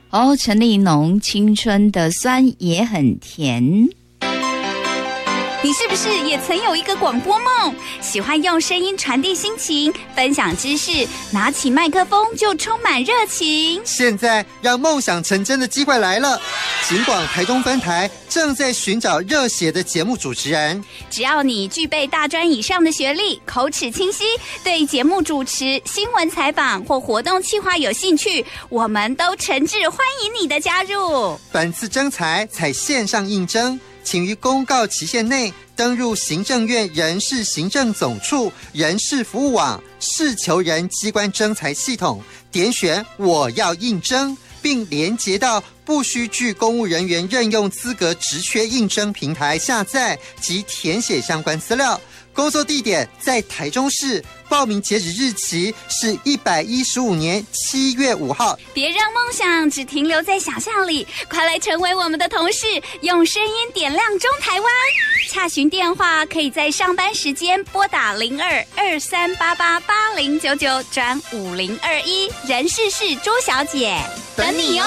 哦，陈立农青春的酸也很甜。 你是不是也曾有一个广播梦？喜欢用声音传递心情，分享知识，拿起麦克风就充满热情。 现在让梦想成真的机会来了！警广台中分台正在寻找热血的节目主持人。 只要你具备大专以上的学历，口齿清晰，对节目主持、新闻采访或活动企划有兴趣，我们都诚挚欢迎你的加入。 本次征才采线上应征，请于公告期限内登入行政院人事行政总处人事服务网事求人机关征才系统，点选我要应征，并连结到不需具公务人员任用资格职缺应征平台下载及填写相关资料。工作地点在台中市，报名截止日期是115年7月5号。 别让梦想只停留在想象里，快来成为我们的同事，用声音点亮中台湾。洽询电话可以在上班时间拨打02-2388-8099转5021，人事是朱小姐，等你哦。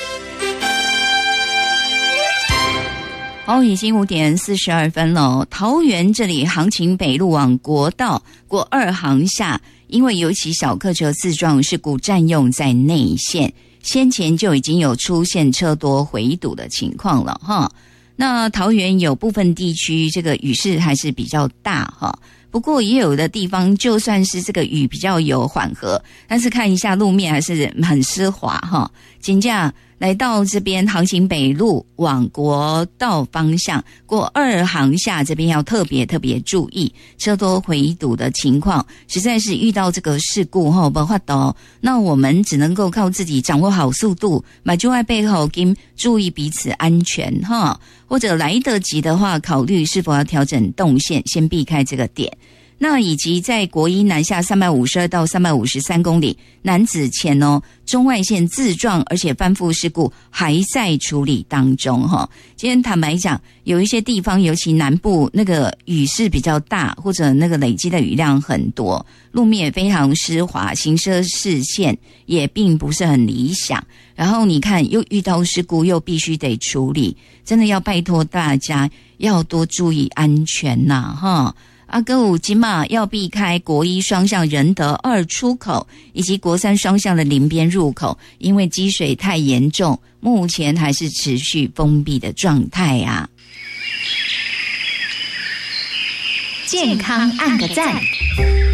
已经5点42分了。桃园这里行情北路往国道国2航下，因为有起小客车自撞事故占用在内线，先前就已经有出现车多回堵的情况了哈。那桃园有部分地区这个雨势还是比较大哈，不过也有的地方就算是这个雨比较有缓和，但是看一下路面还是很湿滑哈。真的来到这边行情北路往国道方向过2航下这边要特别注意车多回堵的情况，实在是遇到这个事故没办法的，那我们只能够靠自己掌握好速度，买就在背后跟注意彼此安全哈，或者来得及的话考虑是否要调整动线，先避开这个点。那以及在国一南下352到353公里南子前中外线自撞而且翻覆事故还在处理当中哈。今天坦白讲，有一些地方尤其南部那个雨势比较大，或者那个累积的雨量很多，路面也非常湿滑，行车视线也并不是很理想。然后你看又遇到事故又必须得处理，真的要拜托大家要多注意安全呐哈。还有今嘛要避开国一双向仁德2出口以及国3双向的林边入口，因为积水太严重，目前还是持续封闭的状态啊。 健康按个赞。